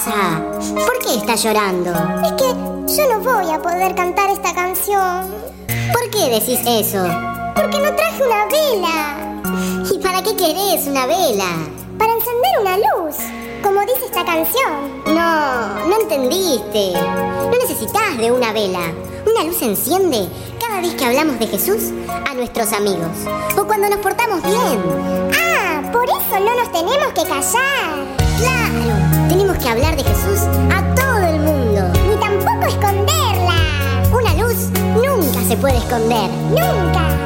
pasa? ¿Por qué está llorando? Es que yo no voy a poder cantar esta canción. ¿Por qué decís eso? Porque no traje una vela. ¿Y para qué querés una vela? Para encender una luz, como dice esta canción. No entendiste. No necesitas de una vela. Una luz se enciende cada vez que hablamos de Jesús a nuestros amigos. O cuando nos portamos bien. Ah, por eso no nos tenemos que callar. ¡Claro! Tenemos que hablar de Jesús a todo el mundo. Ni tampoco esconderla. Una luz nunca se puede esconder. Nunca.